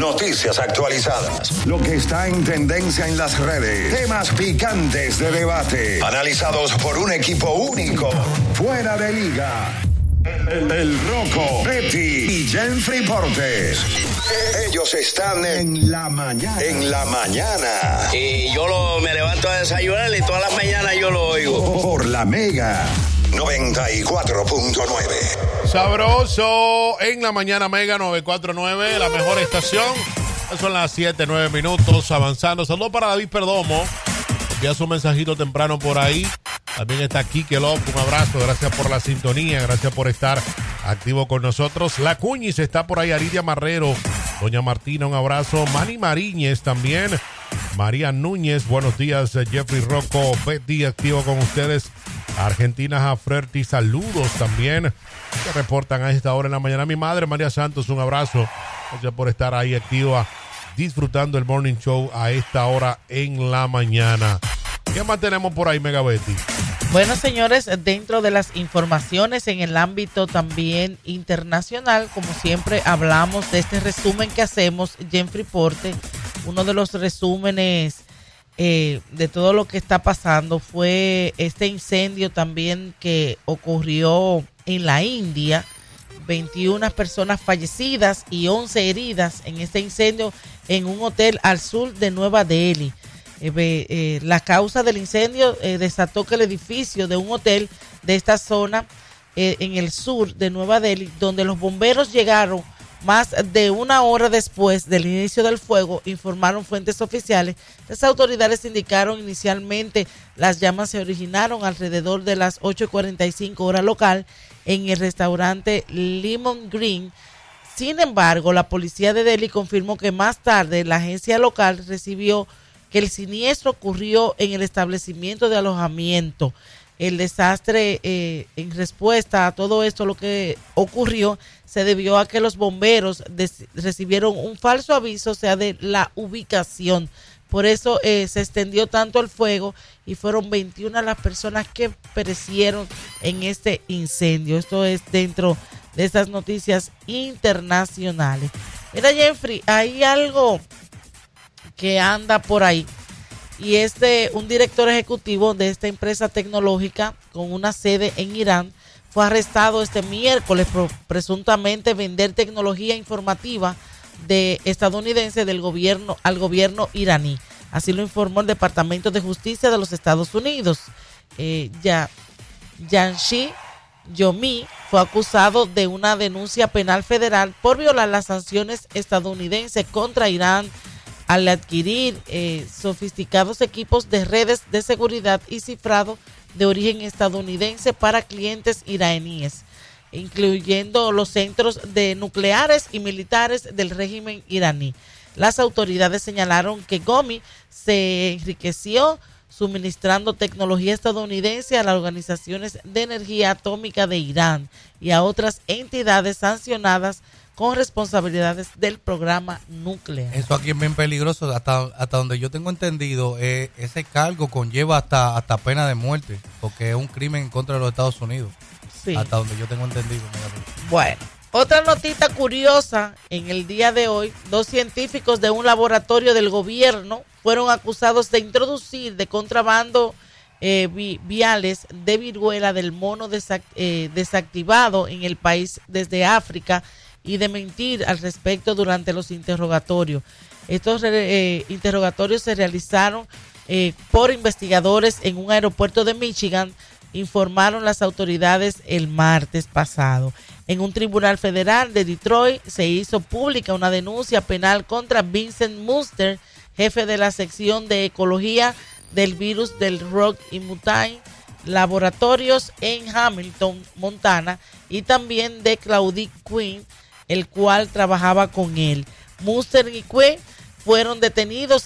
Noticias actualizadas. Lo que está en tendencia en las redes. Temas picantes de debate. Analizados por un equipo único. Fuera de liga. El Rocco, Betty y Jenfrey Portes. Ellos están en la mañana. En la mañana. Y yo me levanto a desayunar y todas las mañanas yo lo oigo. Por la Mega 94.9. Sabroso en la mañana Mega 949, la mejor estación. Son las 7:09 minutos avanzando. Saludos para David Perdomo. Envía su mensajito temprano por ahí. También está Quique López, un abrazo, gracias por la sintonía, gracias por estar activo con nosotros. La Cuñiz está por ahí, Aridia Marrero, Doña Martina, un abrazo. Manny Mariñez también, María Núñez, buenos días. Jeffrey Rocco, Betty, activo con ustedes. Argentina Jafrerti, saludos también, que reportan a esta hora en la mañana. Mi madre, María Santos, un abrazo, gracias por estar ahí activa, disfrutando el Morning Show a esta hora en la mañana. ¿Qué más tenemos por ahí, Mega Betty? Bueno, señores, dentro de las informaciones en el ámbito también internacional, como siempre hablamos de este resumen que hacemos, Jenfrey Porte, uno de los resúmenes de todo lo que está pasando fue este incendio también que ocurrió en la India, 21 personas fallecidas y 11 heridas en este incendio en un hotel al sur de Nueva Delhi. La causa del incendio desató que el edificio de un hotel de esta zona en el sur de Nueva Delhi, donde los bomberos llegaron más de una hora después del inicio del fuego, informaron fuentes oficiales. Las autoridades indicaron inicialmente las llamas se originaron alrededor de las 8:45 hora local en el restaurante Lemon Green. Sin embargo, la policía de Delhi confirmó que más tarde la agencia local recibió que el siniestro ocurrió en el establecimiento de alojamiento. El desastre, en respuesta a todo esto, lo que ocurrió, se debió a que los bomberos recibieron un falso aviso, o sea, de la ubicación. Por eso se extendió tanto el fuego y fueron 21 las personas que perecieron en este incendio. Esto es dentro de estas noticias internacionales. Mira, Jeffrey, hay algo que anda por ahí y es de un director ejecutivo de esta empresa tecnológica con una sede en Irán. Fue arrestado este miércoles por presuntamente vender tecnología informativa de estadounidense del gobierno al gobierno iraní. Así lo informó el Departamento de Justicia de los Estados Unidos. Jamshid Yomi fue acusado de una denuncia penal federal por violar las sanciones estadounidenses contra Irán al adquirir sofisticados equipos de redes de seguridad y cifrado de origen estadounidense para clientes iraníes, incluyendo los centros de nucleares y militares del régimen iraní. Las autoridades señalaron que Gomi se enriqueció suministrando tecnología estadounidense a las organizaciones de energía atómica de Irán y a otras entidades sancionadas con responsabilidades del programa nuclear. Eso aquí es bien peligroso. Hasta donde yo tengo entendido, ese cargo conlleva hasta pena de muerte, porque es un crimen en contra de los Estados Unidos. Sí. Hasta donde yo tengo entendido. Bueno, otra notita curiosa en el día de hoy: 2 científicos de un laboratorio del gobierno fueron acusados de introducir de contrabando viales de viruela del mono desactivado en el país desde África y de mentir al respecto durante los interrogatorios. Estos interrogatorios se realizaron por investigadores en un aeropuerto de Michigan, informaron las autoridades el martes pasado. En un tribunal federal de Detroit se hizo pública una denuncia penal contra Vincent Munster, jefe de la sección de ecología del virus del Rocky Mountain Laboratorios en Hamilton, Montana, y también de Claudie Quinn, el cual trabajaba con él. Munster y Quinn fueron detenidos